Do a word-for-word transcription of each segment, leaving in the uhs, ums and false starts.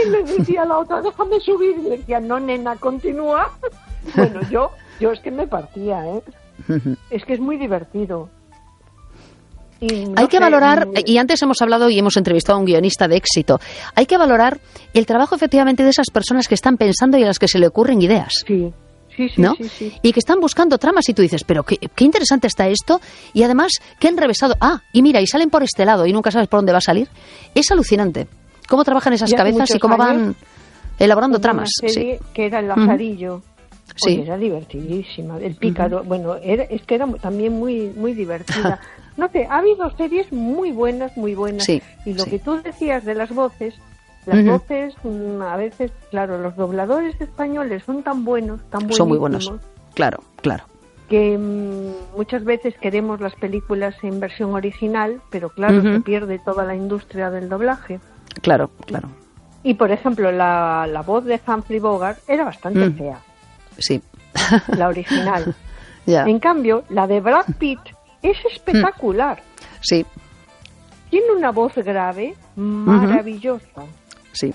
le decía a la otra, déjame subir, y le decía, no, nena, continúa. Bueno, yo, yo es que me partía, ¿eh? Es que es muy divertido. Y no hay que sé, valorar, y... y antes hemos hablado y hemos entrevistado a un guionista de éxito, hay que valorar el trabajo efectivamente de esas personas que están pensando y a las que se le ocurren ideas. Sí, sí, sí, ¿no? sí, sí. Y que están buscando tramas y tú dices, pero qué, qué interesante está esto, y además, qué enrevesado. Ah, y mira, y salen por este lado y nunca sabes por dónde va a salir. Es alucinante cómo trabajan esas cabezas y cómo van elaborando tramas. Una serie sí. que era El Lazarillo. Uh-huh. Sí. Oye, era divertidísima. El Pícaro, uh-huh. bueno, era, es que era también muy muy divertida. No sé, ha habido series muy buenas, muy buenas. Sí, y lo sí. que tú decías de las voces, las uh-huh. voces, a veces, claro, los dobladores españoles son tan buenos, tan buenísimos. Son muy buenos, claro, claro. Que mmm, muchas veces queremos las películas en versión original, pero claro, uh-huh. se pierde toda la industria del doblaje. Claro, claro. Y, por ejemplo, la, la voz de Humphrey Bogart era bastante uh-huh. fea. Sí. La original. yeah. En cambio, la de Brad Pitt es espectacular. Sí. Tiene una voz grave maravillosa. Uh-huh. Sí.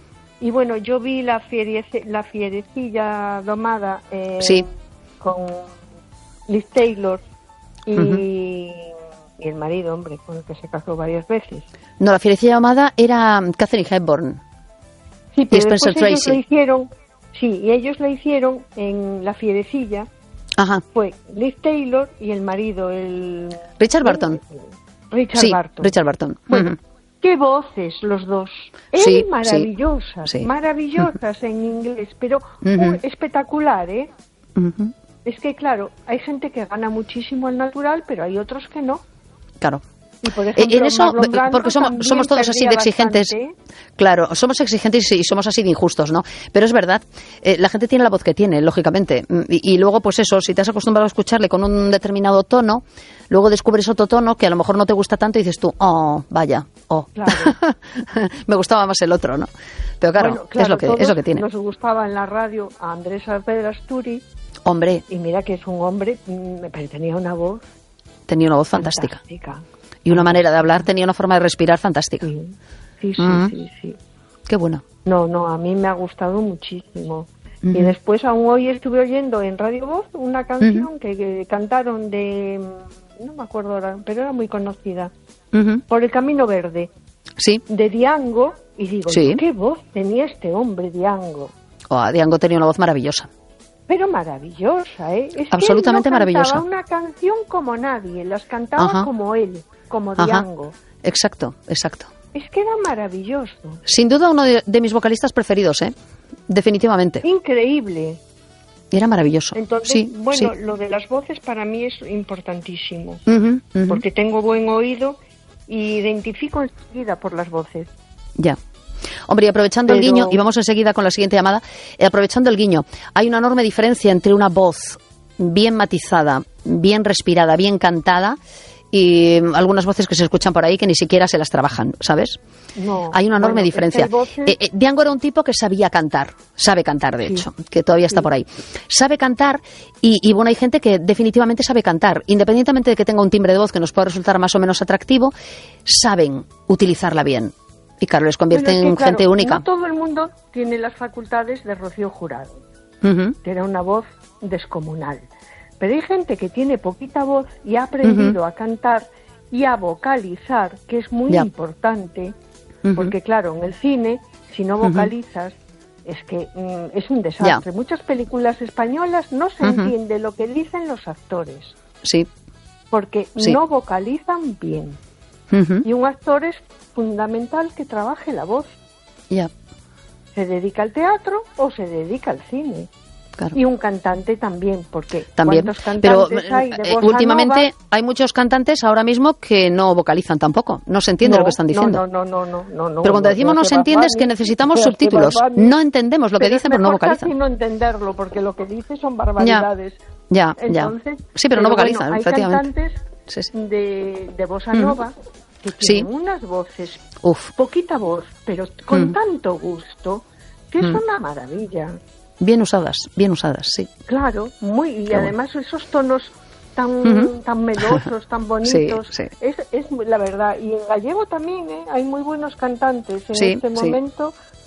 Y bueno, yo vi la, fierice, la fierecilla domada eh, sí. con Liz Taylor y, uh-huh. y el marido, hombre, con el que se casó varias veces. No, la fierecilla domada era Katharine Hepburn. Sí, pero y Spencer después ellos Tracy. lo hicieron, sí, y ellos la hicieron en la fierecilla. Ajá. Fue Liz Taylor y el marido, el... Richard Barton. Richard sí, Barton. Richard Barton. Bueno, uh-huh. qué voces los dos. Él sí, maravillosas, sí, sí. maravillosas en inglés, pero uh-huh. uh, espectacular, ¿eh? Uh-huh. Es que, claro, hay gente que gana muchísimo al natural, pero hay otros que no. Claro. Y por ejemplo, en eso, Brando porque somos, somos todos así de exigentes. Bastante. Claro, somos exigentes y somos así de injustos, ¿no? Pero es verdad, eh, la gente tiene la voz que tiene, lógicamente. Y, y luego, pues eso, si te has acostumbrado a escucharle con un determinado tono, luego descubres otro tono que a lo mejor no te gusta tanto y dices tú, oh, vaya, oh. Claro. Me gustaba más el otro, ¿no? Pero claro, bueno, claro es, lo que, es lo que tiene. Nos gustaba en la radio a Andrés Saavedra Asturi. Hombre. Y mira que es un hombre, pero tenía una voz... Tenía una voz fantástica. fantástica. Y una manera de hablar, tenía una forma de respirar fantástica. Sí, sí, sí, uh-huh. sí, sí. Qué bueno. No, no, a mí me ha gustado muchísimo. Uh-huh. Y después, aún hoy estuve oyendo en Radio Voz una canción uh-huh. que, que cantaron de... No me acuerdo ahora, pero era muy conocida. Uh-huh. Por el Camino Verde. Sí. De Diango. Y digo, sí. ¿qué voz tenía este hombre, Diango? Oh, Diango tenía una voz maravillosa. Pero maravillosa, ¿eh? Es absolutamente que él no maravillosa. Cantaba una canción como nadie, las cantaba Ajá. como él, como Diango. Ajá. Exacto, exacto. Es que era maravilloso. Sin duda uno de, de mis vocalistas preferidos, ¿eh? Definitivamente. Increíble. Era maravilloso. Entonces, sí, bueno, sí. lo de las voces para mí es importantísimo. Uh-huh, uh-huh. Porque tengo buen oído y identifico enseguida por las voces. Ya. Hombre, y aprovechando Pero... el guiño, y vamos enseguida con la siguiente llamada, eh, aprovechando el guiño, hay una enorme diferencia entre una voz bien matizada, bien respirada, bien cantada, y algunas voces que se escuchan por ahí que ni siquiera se las trabajan, ¿sabes? No, hay una enorme bueno, diferencia. Voces... Eh, eh, Diango era un tipo que sabía cantar, sabe cantar de sí. hecho, que todavía está sí. por ahí. Sabe cantar y, y bueno, hay gente que definitivamente sabe cantar, independientemente de que tenga un timbre de voz que nos pueda resultar más o menos atractivo, saben utilizarla bien. Y claro, les convierte bueno, es que, en claro, gente única. No todo el mundo tiene las facultades de Rocío Jurado, uh-huh. que era una voz descomunal. Pero hay gente que tiene poquita voz y ha aprendido uh-huh. a cantar y a vocalizar, que es muy yeah. importante, uh-huh. porque claro, en el cine, si no vocalizas, uh-huh. es que mm, es un desastre. Yeah. Muchas películas españolas no se uh-huh. entiende lo que dicen los actores. Sí. Porque sí. no vocalizan bien. Uh-huh. Y un actor es fundamental que trabaje la voz. Ya. Yeah. Se dedica al teatro o se dedica al cine. Claro. Y un cantante también, porque también. ¿cuántos cantantes Pero hay de eh, bossa últimamente nova? Hay muchos cantantes ahora mismo que no vocalizan tampoco. No se entiende no, lo que están diciendo. No, no, no, no, no, no. Pero cuando no, decimos no, no se entiende es que necesitamos subtítulos. No entendemos lo que pero dicen, pero no vocalizan. Pero no entenderlo, porque lo que dice son barbaridades. Ya, ya. Entonces, ya. Sí, pero, pero no vocalizan, bueno, hay efectivamente. cantantes sí, sí. de, de bossa nova mm. que tienen sí. unas voces, Uf. poquita voz, pero con mm. tanto gusto, que es mm. una maravilla. Bien usadas, bien usadas, sí. Claro, muy y Qué además bueno. esos tonos tan uh-huh. tan melosos, tan bonitos, sí, sí. Es, es la verdad. Y en gallego también, ¿eh? Hay muy buenos cantantes en sí, este sí. momento